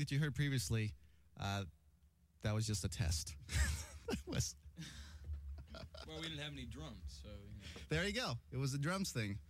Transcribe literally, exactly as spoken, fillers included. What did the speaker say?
what you heard previously, uh, that was just a test. That was. Well, we didn't have any drums, so. You know. There you go. It was a drums thing.